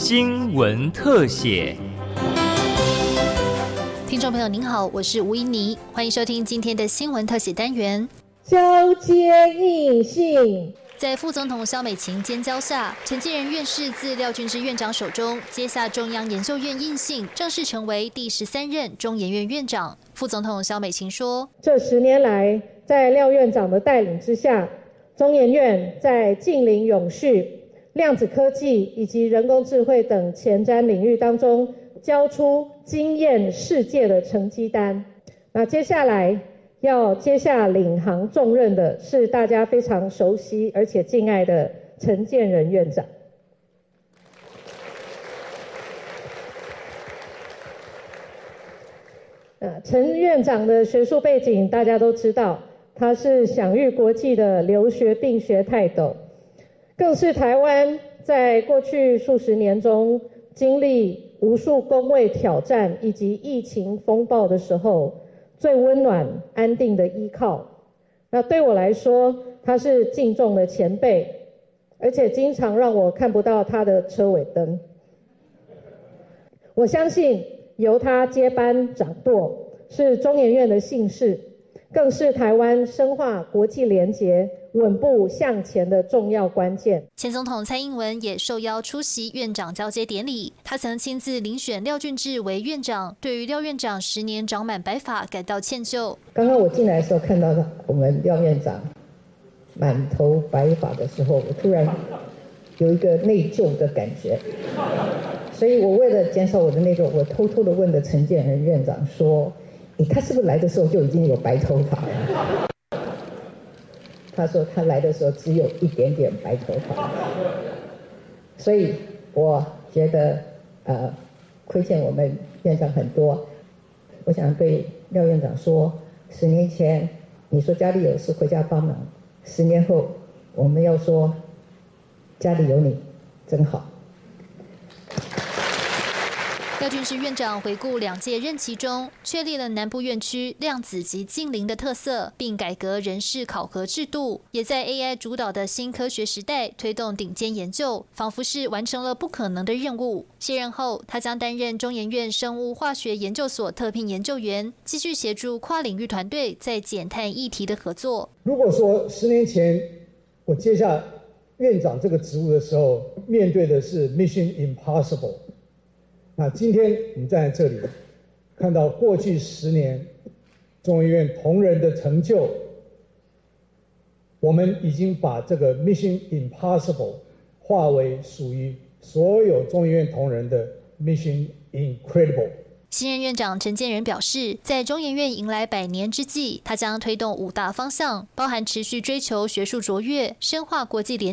新闻特写。 听众朋友您好，我是吴怡妮，欢迎收听今天的新闻特写单元。 交接应信。 在副总统萧美琴监教下，陈建仁院士自廖俊之院长手中接下中央研究院印信，正式成为第13任中研院院长。副总统萧美琴说：“ 这10年来，在廖院长的带领之下，中研院在近邻永续、量子科技以及人工智慧等前瞻领域当中，交出惊艳世界的成绩单。那接下来要接下领航重任的是大家非常熟悉而且敬爱的陈建仁院长。陈院长的学术背景大家都知道，他是享誉国际的留学并学泰斗，更是台湾在过去数十年中经历无数公卫挑战以及疫情风暴的时候最温暖安定的依靠。那对我来说，他是敬重的前辈，而且经常让我看不到他的车尾灯。我相信由他接班掌舵，是中研院的幸事，更是台湾深化国际连结、稳步向前的重要关键。 前总统蔡英文也受邀出席院长交接典礼，他曾亲自遴选廖俊智为院长，对于廖院长10年长满白发感到歉疚。 刚刚我进来的时候看到我们廖院长满头白发的时候，我突然有一个内疚的感觉，所以我为了减少我的内疚，我偷偷的问了陈建仁院长说：“他是不是来的时候就已经有白头发了？”他说他来的时候只有一点点白头发，所以我觉得亏欠我们院长很多。我想对廖院长说，10年前你说家里有事回家帮忙，10年后我们要说家里有你真好。 廖俊智院长回顾2届任期中，确立了南部院区量子及近邻的特色，并改革人事考核制度，也在 AI 主导的新科学时代推动顶尖研究，仿佛是完成了不可能的任务。卸任后，他将担任中研院生物化学研究所特聘研究员，继续协助跨领域团队在减碳议题的合作。 如果说10年前我接下院长这个职务的时候，面对的是 Mission Impossible。那今天你站在这里，看到过去10年中研院同仁的成就，我们已经把这个 Mission Impossible 化为属于所有中研院同仁的 Mission Incredible。 新任院长陈建仁表示，在中研院迎来100年之际，他将推动5大方向，包含持续追求学术卓越、深化国际联